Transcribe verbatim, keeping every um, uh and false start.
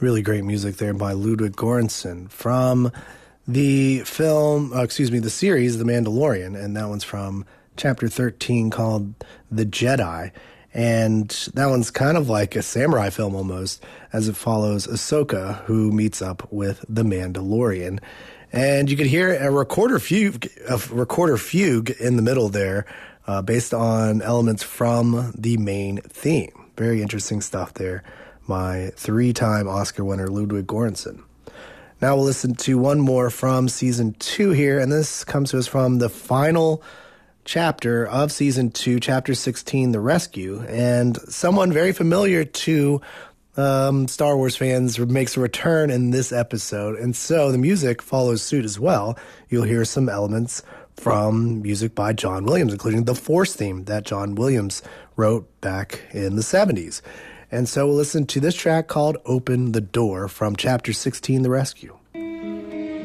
Really great music there by Ludwig Göransson from the film, uh, excuse me, the series The Mandalorian, and that one's from chapter thirteen called The Jedi. And that one's kind of like a samurai film almost, as it follows Ahsoka, who meets up with the Mandalorian. And you could hear a recorder fugue, a recorder fugue in the middle there, uh, based on elements from the main theme. Very interesting stuff there. My three-time Oscar winner, Ludwig Göransson. Now we'll listen to one more from season two here, and this comes to us from the final chapter of season two, chapter sixteen, The Rescue, and someone very familiar to um, Star Wars fans makes a return in this episode, and so the music follows suit as well. You'll hear some elements from music by John Williams, including the Force theme that John Williams wrote back in the seventies. And so we'll listen to this track called Open the Door from Chapter sixteen, The Rescue.